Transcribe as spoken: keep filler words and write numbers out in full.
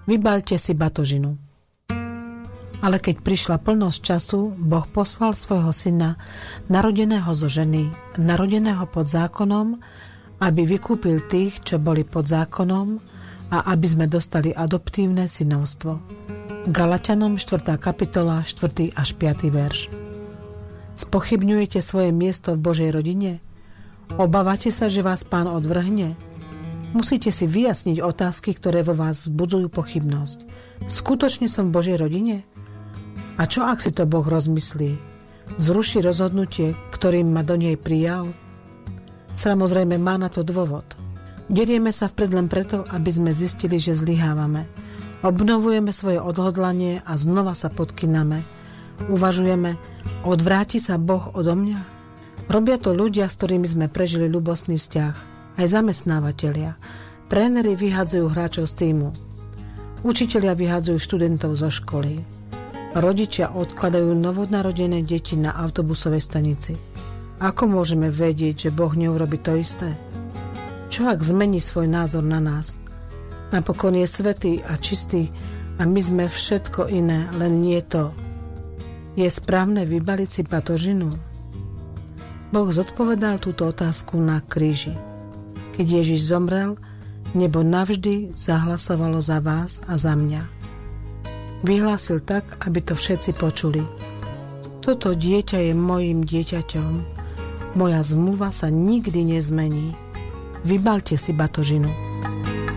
Vybaľte si batožinu. Ale keď prišla plnosť času, Boh poslal svojho syna, narodeného zo ženy, narodeného pod zákonom, aby vykúpil tých, čo boli pod zákonom, a aby sme dostali adoptívne synovstvo. Galatianom štvrtá kapitola, štvrtý až piaty verš. Spochybňujete svoje miesto v Božej rodine? Obávate sa, že vás Pán odvrhne? Musíte si vyjasniť otázky, ktoré vo vás vzbudzujú pochybnosť. Skutočne som v Božej rodine? A čo ak si to Boh rozmyslí? Zruší rozhodnutie, ktorým ma do nej prijal? Samozrejme má na to dôvod. Derieme sa vpred len preto, aby sme zistili, že zlyhávame. Obnovujeme svoje odhodlanie a znova sa podkyname. Uvažujeme, odvráti sa Boh odo mňa? Robia to ľudia, s ktorými sme prežili ľubostný vzťah. Aj zamestnávateľia. Tréneri vyhádzajú hráčov z tímu. Učitelia vyhádzajú študentov zo školy. Rodičia odkladajú novonarodené deti na autobusovej stanici. Ako môžeme vedieť, že Boh neurobi to isté? Čo ak zmení svoj názor na nás? Napokon je svätý a čistý a my sme všetko iné, len nie to. Je správne vybaliť si batožinu? Boh zodpovedal túto otázku na kríži. Keď Ježiš zomrel, nebo navždy zahlasovalo za vás a za mňa. Vyhlásil tak, aby to všetci počuli. Toto dieťa je mojím dieťaťom. Moja zmluva sa nikdy nezmení. Vybalte si batožinu.